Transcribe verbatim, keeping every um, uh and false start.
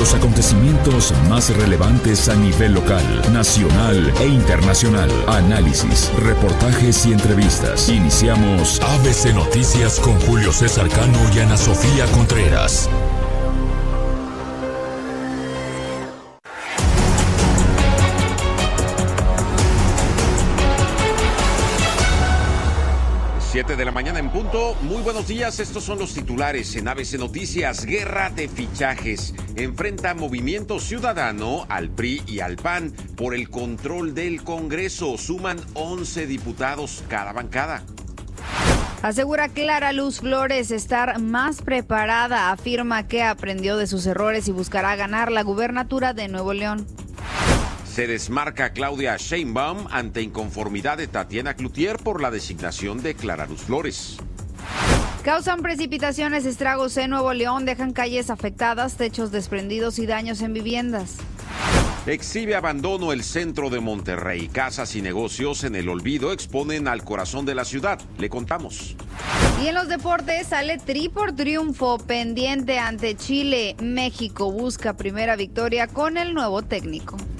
Los acontecimientos más relevantes a nivel local, nacional e internacional. Análisis, reportajes y entrevistas. Iniciamos A B C Noticias con Julio César Cano y Ana Sofía Contreras. siete de la mañana en punto. Muy buenos días, estos son los titulares en A B C Noticias. Guerra de fichajes. Enfrenta Movimiento Ciudadano al P R I y al P A N por el control del Congreso. Suman once diputados cada bancada. Asegura Clara Luz Flores estar más preparada. Afirma que aprendió de sus errores y buscará ganar la gubernatura de Nuevo León. Se desmarca Claudia Sheinbaum ante inconformidad de Tatiana Cloutier por la designación de Clara Luz Flores. Causan precipitaciones, estragos en Nuevo León, dejan calles afectadas, techos desprendidos y daños en viviendas. Exhibe abandono el centro de Monterrey. Casas y negocios en el olvido exponen al corazón de la ciudad. Le contamos. Y en los deportes sale Tri por triunfo pendiente ante Chile. México busca primera victoria con el nuevo técnico.